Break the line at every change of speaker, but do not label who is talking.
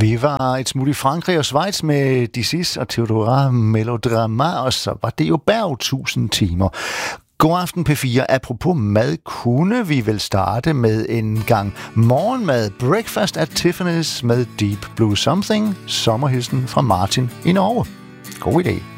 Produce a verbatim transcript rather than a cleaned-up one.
Vi var et smut i Frankrig og Schweiz med Disis og Theodora Melodrama, og så var det jo Berg tusind timer. God aften P fire. Apropos mad, kunne vi vel starte med en gang morgenmad. Breakfast at Tiffany's med Deep Blue Something, sommerhilsen fra Martin i Norge. God idé.